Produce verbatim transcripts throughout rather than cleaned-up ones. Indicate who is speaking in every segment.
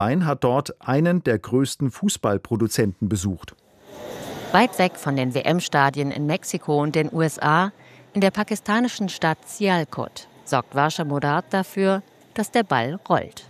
Speaker 1: Ein hat dort einen der größten Fußballproduzenten besucht.
Speaker 2: Weit weg von den W M-Stadien in Mexiko und den U S A, in der pakistanischen Stadt Sialkot, sorgt Varsha Murad dafür, dass der Ball rollt.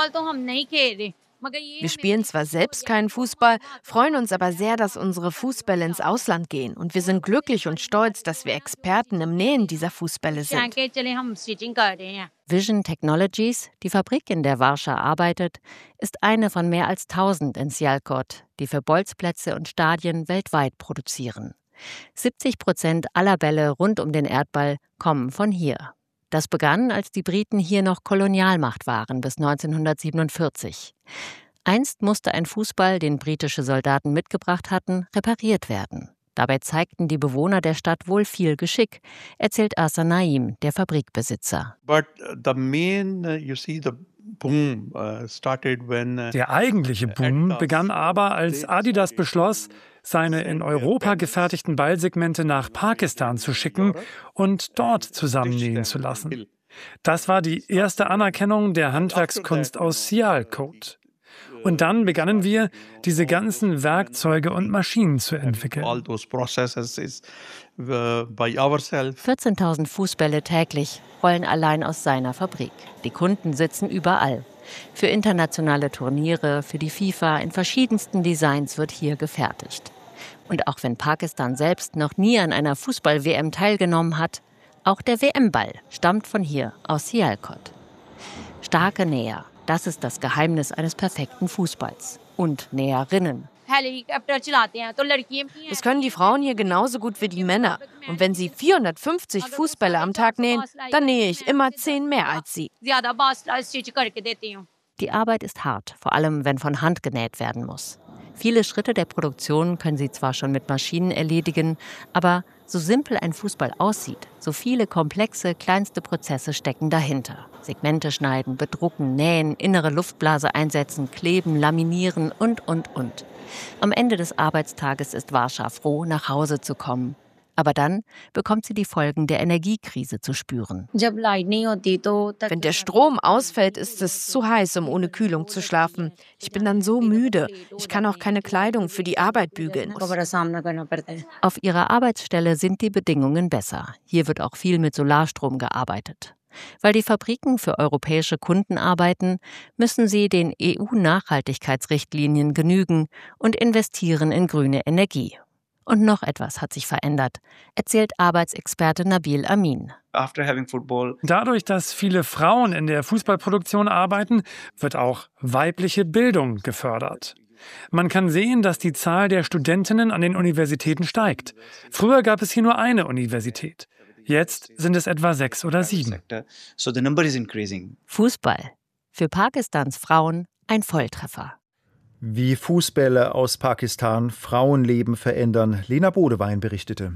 Speaker 3: Wir spielen zwar selbst keinen Fußball, freuen uns aber sehr, dass unsere Fußbälle ins Ausland gehen. Und wir sind glücklich und stolz, dass wir Experten im Nähen dieser Fußbälle sind.
Speaker 2: Vision Technologies, die Fabrik, in der Varsha arbeitet, ist eine von mehr als tausend in Sialkot, die für Bolzplätze und Stadien weltweit produzieren. siebzig Prozent aller Bälle rund um den Erdball kommen von hier. Das begann, als die Briten hier noch Kolonialmacht waren, bis neunzehnhundertsiebenundvierzig. Einst musste ein Fußball, den britische Soldaten mitgebracht hatten, repariert werden. Dabei zeigten die Bewohner der Stadt wohl viel Geschick, erzählt Asa Naim, der Fabrikbesitzer.
Speaker 4: But the main, you see, the boom started when
Speaker 5: Der eigentliche Boom begann aber, als Adidas beschloss, seine in Europa gefertigten Ballsegmente nach Pakistan zu schicken und dort zusammennähen zu lassen. Das war die erste Anerkennung der Handwerkskunst aus Sialkot. Und dann begannen wir, diese ganzen Werkzeuge und Maschinen zu entwickeln.
Speaker 2: vierzehntausend Fußbälle täglich rollen allein aus seiner Fabrik. Die Kunden sitzen überall. Für internationale Turniere, für die FIFA, in verschiedensten Designs wird hier gefertigt. Und auch wenn Pakistan selbst noch nie an einer Fußball-W M teilgenommen hat, auch der W M-Ball stammt von hier, aus Sialkot. Starke Näher, das ist das Geheimnis eines perfekten Fußballs. Und Näherinnen.
Speaker 3: Das können die Frauen hier genauso gut wie die Männer. Und wenn sie vierhundertfünfzig Fußbälle am Tag nähen, dann nähe ich immer zehn mehr als sie.
Speaker 2: Die Arbeit ist hart, vor allem wenn von Hand genäht werden muss. Viele Schritte der Produktion können sie zwar schon mit Maschinen erledigen, aber so simpel ein Fußball aussieht, so viele komplexe, kleinste Prozesse stecken dahinter. Segmente schneiden, bedrucken, nähen, innere Luftblase einsetzen, kleben, laminieren und, und, und. Am Ende des Arbeitstages ist Varsha froh, nach Hause zu kommen. Aber dann bekommt sie die Folgen der Energiekrise zu spüren.
Speaker 3: Wenn der Strom ausfällt, ist es zu heiß, um ohne Kühlung zu schlafen. Ich bin dann so müde. Ich kann auch keine Kleidung für die Arbeit bügeln.
Speaker 2: Auf ihrer Arbeitsstelle sind die Bedingungen besser. Hier wird auch viel mit Solarstrom gearbeitet. Weil die Fabriken für europäische Kunden arbeiten, müssen sie den E U-Nachhaltigkeitsrichtlinien genügen und investieren in grüne Energie. Und noch etwas hat sich verändert, erzählt Arbeitsexperte Nabil Amin.
Speaker 5: Dadurch, dass viele Frauen in der Fußballproduktion arbeiten, wird auch weibliche Bildung gefördert. Man kann sehen, dass die Zahl der Studentinnen an den Universitäten steigt. Früher gab es hier nur eine Universität. Jetzt sind es etwa sechs oder sieben.
Speaker 2: Fußball. Für Pakistans Frauen ein Volltreffer.
Speaker 1: Wie Fußbälle aus Pakistan Frauenleben verändern, Lena Bodewein berichtete.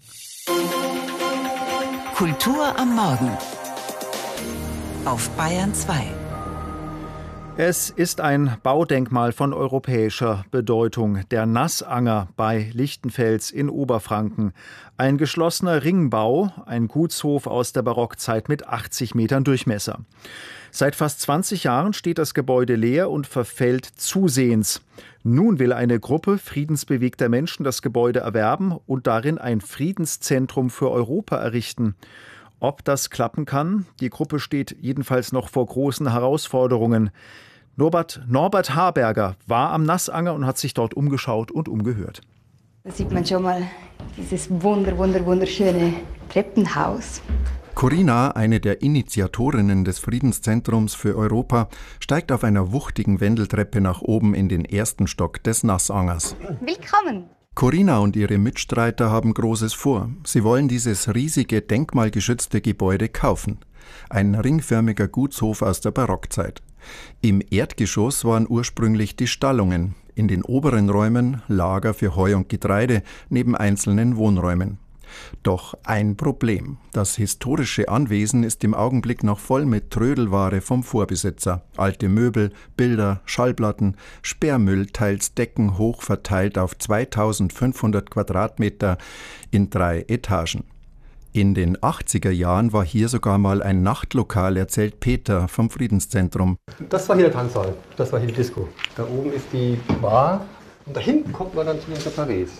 Speaker 6: Kultur am Morgen auf Bayern zwei.
Speaker 1: Es ist ein Baudenkmal von europäischer Bedeutung, der Nassanger bei Lichtenfels in Oberfranken. Ein geschlossener Ringbau, ein Gutshof aus der Barockzeit mit achtzig Metern Durchmesser. Seit fast zwanzig Jahren steht das Gebäude leer und verfällt zusehends. Nun will eine Gruppe friedensbewegter Menschen das Gebäude erwerben und darin ein Friedenszentrum für Europa errichten. Ob das klappen kann? Die Gruppe steht jedenfalls noch vor großen Herausforderungen. Norbert, Norbert Harberger war am Nassanger und hat sich dort umgeschaut und umgehört.
Speaker 7: Da sieht man schon mal dieses wunder, wunder, wunderschöne Treppenhaus.
Speaker 8: Corinna, eine der Initiatorinnen des Friedenszentrums für Europa, steigt auf einer wuchtigen Wendeltreppe nach oben in den ersten Stock des Nassangers.
Speaker 7: Willkommen!
Speaker 8: Corinna und ihre Mitstreiter haben Großes vor. Sie wollen dieses riesige, denkmalgeschützte Gebäude kaufen. Ein ringförmiger Gutshof aus der Barockzeit. Im Erdgeschoss waren ursprünglich die Stallungen, in den oberen Räumen Lager für Heu und Getreide neben einzelnen Wohnräumen. Doch ein Problem. Das historische Anwesen ist im Augenblick noch voll mit Trödelware vom Vorbesitzer. Alte Möbel, Bilder, Schallplatten, Sperrmüll, teils deckenhoch verteilt auf zweitausendfünfhundert Quadratmeter in drei Etagen. In den achtziger Jahren war hier sogar mal ein Nachtlokal, erzählt Peter vom Friedenszentrum.
Speaker 9: Das war hier der Tanzsaal, das war hier die Disco. Da oben ist die Bar und da hinten kommt man dann zu unser Paris.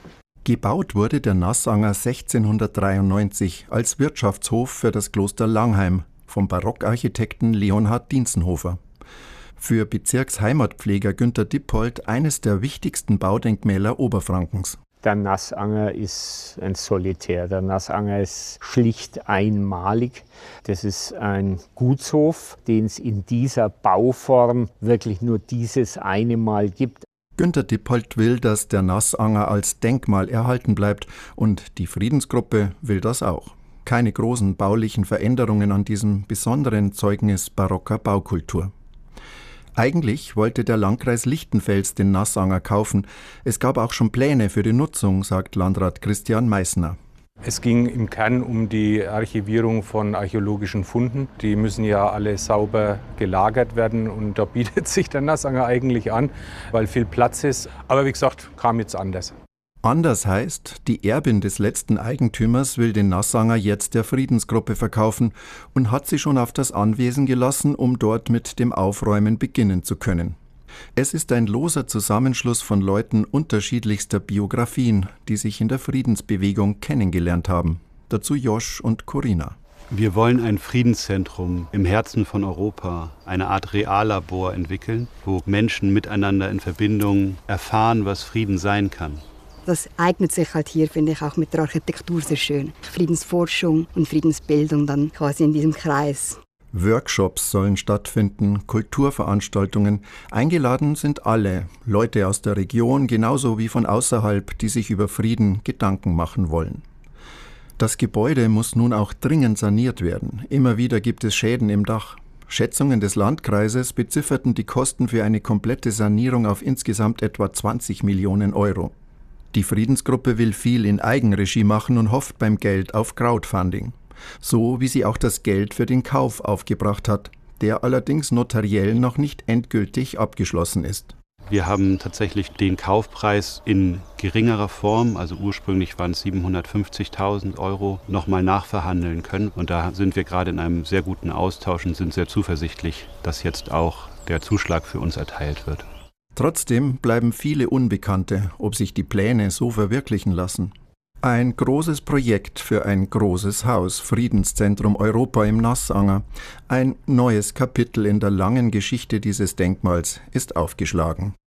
Speaker 8: Gebaut wurde der Nassanger sechzehnhundertdreiundneunzig als Wirtschaftshof für das Kloster Langheim vom Barockarchitekten Leonhard Dientzenhofer. Für Bezirksheimatpfleger Günter Dippold eines der wichtigsten Baudenkmäler Oberfrankens.
Speaker 10: Der Nassanger ist ein Solitär. Der Nassanger ist schlicht einmalig. Das ist ein Gutshof, den es in dieser Bauform wirklich nur dieses eine Mal gibt.
Speaker 8: Günter Dippold will, dass der Nassanger als Denkmal erhalten bleibt und die Friedensgruppe will das auch. Keine großen baulichen Veränderungen an diesem besonderen Zeugnis barocker Baukultur. Eigentlich wollte der Landkreis Lichtenfels den Nassanger kaufen. Es gab auch schon Pläne für die Nutzung, sagt Landrat Christian Meißner.
Speaker 11: Es ging im Kern um die Archivierung von archäologischen Funden. Die müssen ja alle sauber gelagert werden und da bietet sich der Nassanger eigentlich an, weil viel Platz ist. Aber wie gesagt, kam jetzt anders.
Speaker 8: Anders heißt, die Erbin des letzten Eigentümers will den Nassanger jetzt der Friedensgruppe verkaufen und hat sie schon auf das Anwesen gelassen, um dort mit dem Aufräumen beginnen zu können. Es ist ein loser Zusammenschluss von Leuten unterschiedlichster Biografien, die sich in der Friedensbewegung kennengelernt haben. Dazu Josch und Corinna.
Speaker 12: Wir wollen ein Friedenszentrum im Herzen von Europa, eine Art Reallabor entwickeln, wo Menschen miteinander in Verbindung erfahren, was Frieden sein kann.
Speaker 7: Das eignet sich halt hier, finde ich, auch mit der Architektur sehr schön. Friedensforschung und Friedensbildung dann quasi in diesem Kreis.
Speaker 8: Workshops sollen stattfinden, Kulturveranstaltungen. Eingeladen sind alle, Leute aus der Region genauso wie von außerhalb, die sich über Frieden Gedanken machen wollen. Das Gebäude muss nun auch dringend saniert werden. Immer wieder gibt es Schäden im Dach. Schätzungen des Landkreises bezifferten die Kosten für eine komplette Sanierung auf insgesamt etwa zwanzig Millionen Euro. Die Friedensgruppe will viel in Eigenregie machen und hofft beim Geld auf Crowdfunding. So wie sie auch das Geld für den Kauf aufgebracht hat, der allerdings notariell noch nicht endgültig abgeschlossen ist.
Speaker 12: Wir haben tatsächlich den Kaufpreis in geringerer Form, also ursprünglich waren es siebenhundertfünfzigtausend Euro, nochmal nachverhandeln können. Und da sind wir gerade in einem sehr guten Austausch und sind sehr zuversichtlich, dass jetzt auch der Zuschlag für uns erteilt wird.
Speaker 8: Trotzdem bleiben viele Unbekannte, ob sich die Pläne so verwirklichen lassen. Ein großes Projekt für ein großes Haus, Friedenszentrum Europa im Nassanger. Ein neues Kapitel in der langen Geschichte dieses Denkmals ist aufgeschlagen.